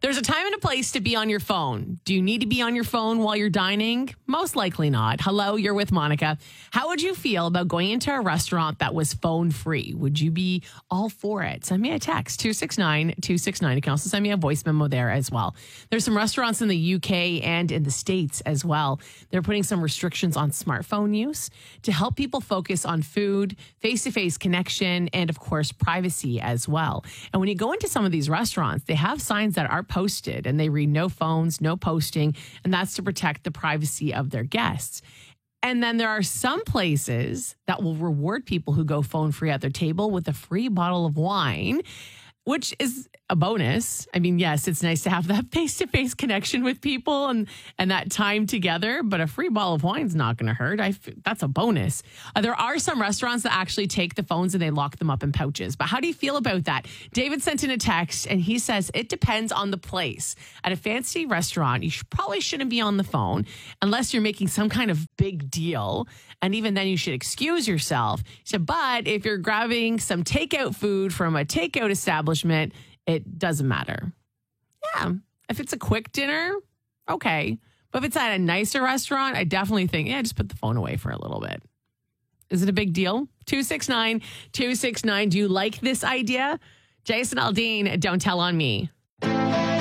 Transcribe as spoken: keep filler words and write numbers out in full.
There's a time and a place to be on your phone. Do you need to be on your phone while you're dining? Most likely not. Hello, you're with Monica. How would you feel about going into a restaurant that was phone free? Would you be all for it? Send me a text, two six nine, two six nine. You can also send me a voice memo there as well. There's some restaurants in the U K and in the States as well. They're putting some restrictions on smartphone use to help people focus on food, face-to-face connection, and of course, privacy as well. And when you go into some of these restaurants, they have signs that are posted and they read no phones, no posting, and that's to protect the privacy of their guests. And then there are some places that will reward people who go phone free at their table with a free bottle of wine, which is a bonus. I mean, yes, it's nice to have that face-to-face connection with people and, and that time together, but a free bottle of wine's not going to hurt. I, that's a bonus. Uh, there are some restaurants that actually take the phones and they lock them up in pouches. But how do you feel about that? David sent in a text and he says, it depends on the place. At a fancy restaurant, you should, probably shouldn't be on the phone unless you're making some kind of big deal. And even then you should excuse yourself. He said, but if you're grabbing some takeout food from a takeout establishment, it doesn't matter. Yeah. If it's a quick dinner, okay. But if it's at a nicer restaurant, I definitely think, yeah, just put the phone away for a little bit. Is it a big deal? two six nine, two six nine. Do you like this idea? Jason Aldean, Don't Tell on Me.